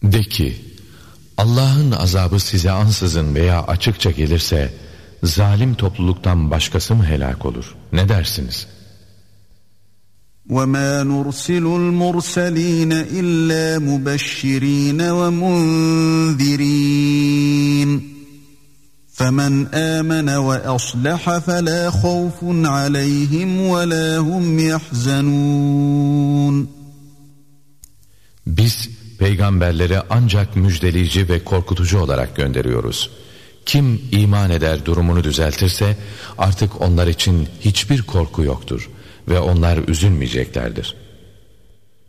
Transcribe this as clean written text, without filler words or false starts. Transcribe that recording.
De ki, Allah'ın azabı size ansızın veya açıkça gelirse, zalim topluluktan başkası mı helak olur? Ne dersiniz? وَمَا نُرْسِلُ الْمُرْسَلِينَ إِلَّا مُبَشِّرِينَ وَمُنذِرِينَ فَمَنْ آمَنَ وَأَصْلَحَ فَلَا خَوْفٌ عَلَيْهِمْ وَلَا هُمْ يَحْزَنُونَ Biz peygamberleri ancak müjdeleyici ve korkutucu olarak gönderiyoruz. Kim iman eder, durumunu düzeltirse artık onlar için hiçbir korku yoktur ve onlar üzülmeyeceklerdir.